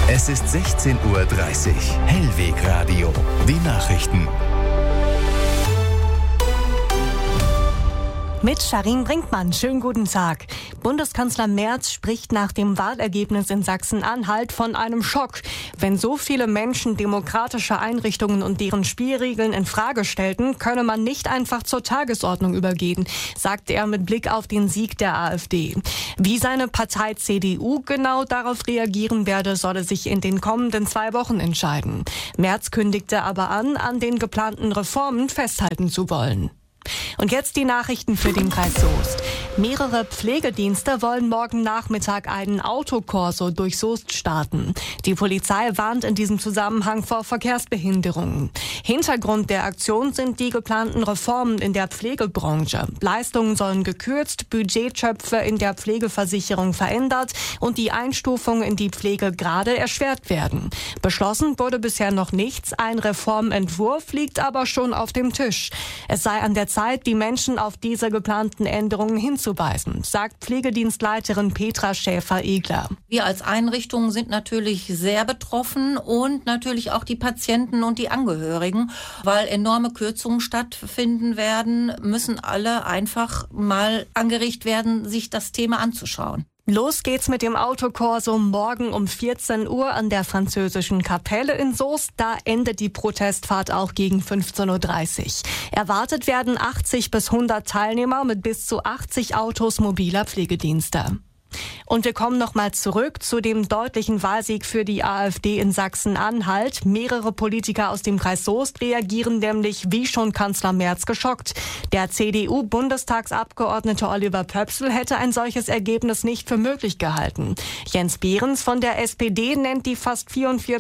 Es ist 16:30 Uhr. Hellweg Radio. Die Nachrichten. Mit Sharin Brinkmann. Schönen guten Tag. Bundeskanzler Merz spricht nach dem Wahlergebnis in Sachsen-Anhalt von einem Schock. Wenn so viele Menschen demokratische Einrichtungen und deren Spielregeln in Frage stellten, könne man nicht einfach zur Tagesordnung übergehen, sagte er mit Blick auf den Sieg der AfD. Wie seine Partei CDU genau darauf reagieren werde, solle sich in den kommenden 2 Wochen entscheiden. Merz kündigte aber an den geplanten Reformen festhalten zu wollen. Und jetzt die Nachrichten für den Kreis Soest. Mehrere Pflegedienste wollen morgen Nachmittag einen Autokorso durch Soest starten. Die Polizei warnt in diesem Zusammenhang vor Verkehrsbehinderungen. Hintergrund der Aktion sind die geplanten Reformen in der Pflegebranche. Leistungen sollen gekürzt, Budgettöpfe in der Pflegeversicherung verändert und die Einstufung in die Pflegegrade erschwert werden. Beschlossen wurde bisher noch nichts, ein Reformentwurf liegt aber schon auf dem Tisch. Es sei an der Zeit, die Menschen auf diese geplanten Änderungen hinzuweisen, sagt Pflegedienstleiterin Petra Schäfer-Egler. Wir als Einrichtungen sind natürlich sehr betroffen und natürlich auch die Patienten und die Angehörigen, weil enorme Kürzungen stattfinden werden, müssen alle einfach mal angeregt werden, sich das Thema anzuschauen. Los geht's mit dem Autokorso morgen um 14 Uhr an der französischen Kapelle in Soest. Da endet die Protestfahrt auch gegen 15:30 Uhr. Erwartet werden 80 bis 100 Teilnehmer mit bis zu 80 Autos mobiler Pflegedienste. Und wir kommen nochmal zurück zu dem deutlichen Wahlsieg für die AfD in Sachsen-Anhalt. Mehrere Politiker aus dem Kreis Soest reagieren nämlich wie schon Kanzler Merz geschockt. Der CDU-Bundestagsabgeordnete Oliver Pöpsl hätte ein solches Ergebnis nicht für möglich gehalten. Jens Behrens von der SPD nennt die fast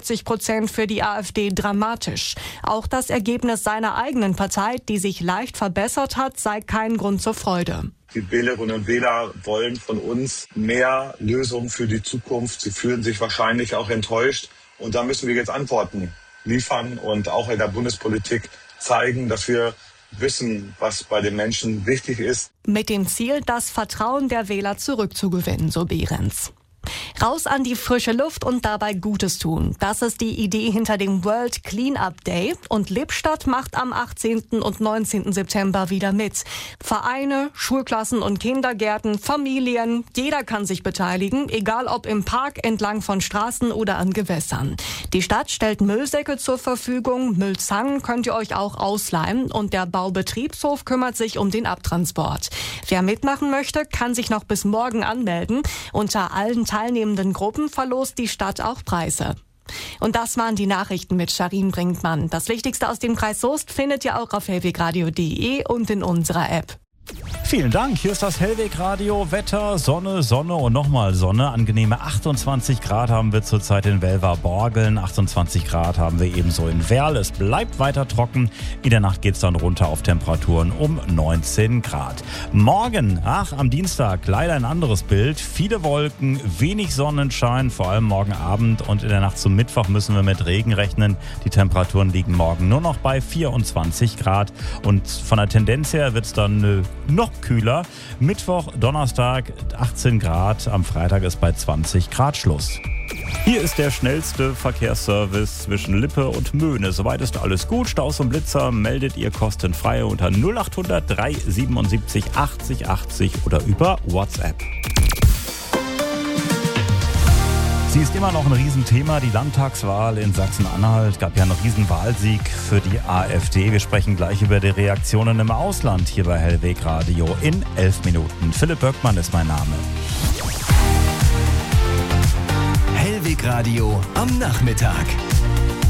44% für die AfD dramatisch. Auch das Ergebnis seiner eigenen Partei, die sich leicht verbessert hat, sei kein Grund zur Freude. Die Wählerinnen und Wähler wollen von uns mehr Lösungen für die Zukunft. Sie fühlen sich wahrscheinlich auch enttäuscht. Und da müssen wir jetzt Antworten liefern und auch in der Bundespolitik zeigen, dass wir wissen, was bei den Menschen wichtig ist. Mit dem Ziel, das Vertrauen der Wähler zurückzugewinnen, so Behrens. Raus an die frische Luft und dabei Gutes tun. Das ist die Idee hinter dem World Cleanup Day. Und Lippstadt macht am 18. und 19. September wieder mit. Vereine, Schulklassen und Kindergärten, Familien, jeder kann sich beteiligen, egal ob im Park, entlang von Straßen oder an Gewässern. Die Stadt stellt Müllsäcke zur Verfügung, Müllzangen könnt ihr euch auch ausleihen und der Baubetriebshof kümmert sich um den Abtransport. Wer mitmachen möchte, kann sich noch bis morgen anmelden. Unter allen teilnehmenden Gruppen verlost die Stadt auch Preise. Und das waren die Nachrichten mit Sharin Brinkmann. Das Wichtigste aus dem Kreis Soest findet ihr auch auf hellwegradio.de und in unserer App. Vielen Dank. Hier ist das Hellweg Radio. Wetter, Sonne, Sonne und nochmal Sonne. Angenehme 28 Grad haben wir zurzeit in Welver-Borgeln. 28 Grad haben wir ebenso in Werl. Es bleibt weiter trocken. In der Nacht geht es dann runter auf Temperaturen um 19 Grad. Morgen, am Dienstag, leider ein anderes Bild. Viele Wolken, wenig Sonnenschein, vor allem morgen Abend. Und in der Nacht zum Mittwoch müssen wir mit Regen rechnen. Die Temperaturen liegen morgen nur noch bei 24 Grad. Und von der Tendenz her wird es dann noch kühler. Mittwoch, Donnerstag 18 Grad. Am Freitag ist bei 20 Grad Schluss. Hier ist der schnellste Verkehrsservice zwischen Lippe und Möhne. Soweit ist alles gut. Staus und Blitzer meldet ihr kostenfrei unter 0800 377 80 80 oder über WhatsApp. Sie ist immer noch ein Riesenthema, die Landtagswahl in Sachsen-Anhalt. Gab ja einen Riesenwahlsieg für die AfD. Wir sprechen gleich über die Reaktionen im Ausland hier bei Hellweg Radio in 11 Minuten. Philipp Böckmann ist mein Name. Hellweg Radio am Nachmittag.